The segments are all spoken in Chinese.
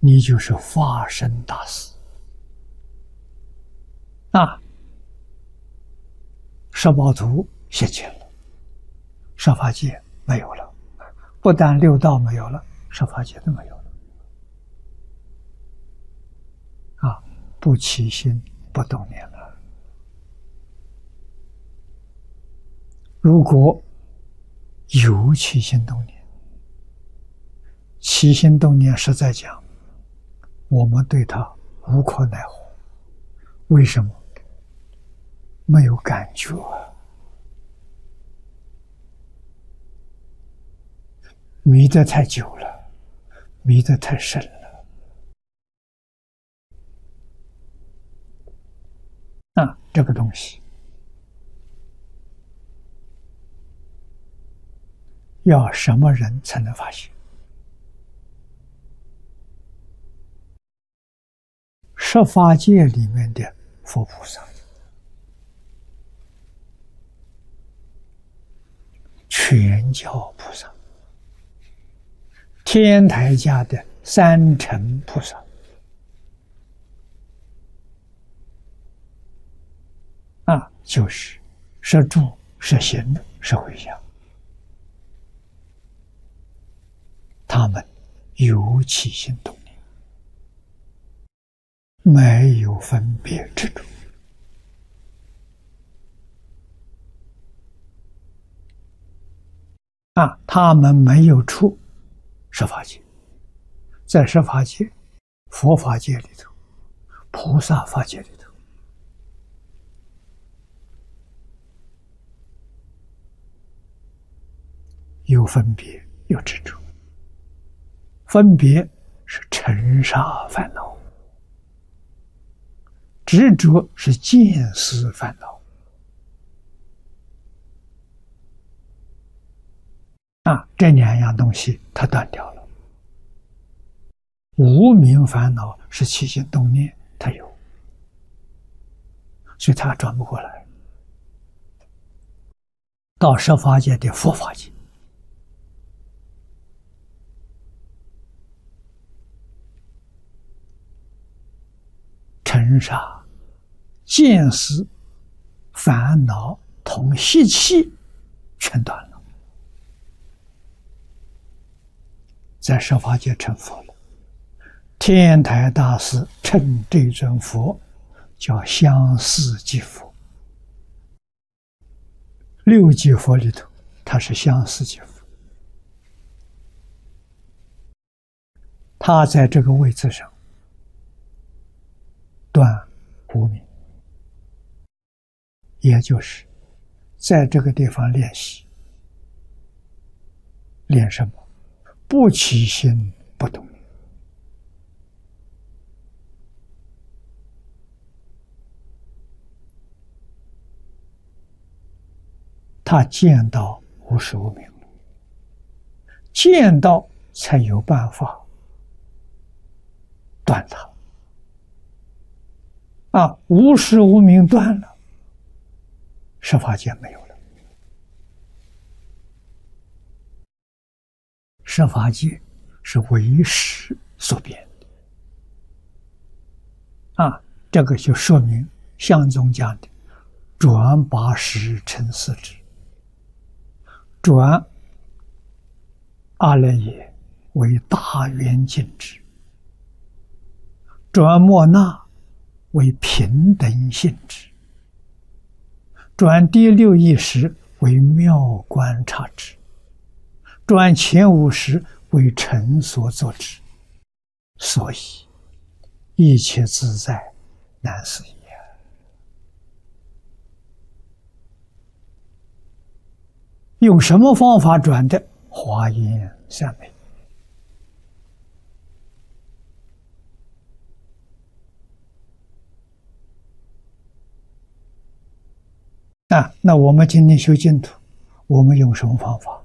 你就是化身大师啊！十宝图现前了，十法界没有了，不但六道没有了，十法界都没有了啊！不起心不动念了。如果有起心动念，起心动念实在讲，我们对他无可奈何。为什么？没有感觉啊，迷得太久了，迷得太深了啊！这个东西要什么人才能发现？十法界里面的佛菩萨，全教菩萨，天台家的三乘菩萨，就是摄住、摄行、摄回向，他们有起心动念，没有分别执着他们没有出十法界，在十法界、佛法界里头、菩萨法界里头，有分别，有执着。分别是尘沙烦恼，执着是见思烦恼。这两样东西它断掉了。无明烦恼是起心动念，它有，所以它转不过来。到十法界的佛法界，尘沙、见思、烦恼同习气全断了。在十法界成佛了。天台大师称这尊佛叫相似即佛。六即佛里头，他是相似即佛。他在这个位置上断无明，也就是在这个地方练习，练什么？不起心不动念。他见到无始无明了，见到才有办法断它。无始无明断了，十法界没有了。十法界是唯识所变的。这个就说明相宗讲的转八识成四智，转阿赖耶为大圆镜智，转末那为平等性质，转第六意识为妙观察智，转前五识为成所作之。所以一切自在难思议。用什么方法转的？华严三昧。那我们今天修净土，我们用什么方法？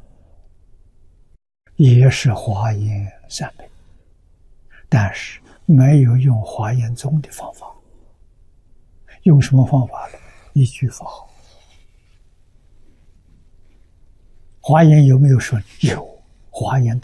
也是华严三昧，但是没有用华严宗的方法。用什么方法呢？一句佛号。华严有没有说？有，华严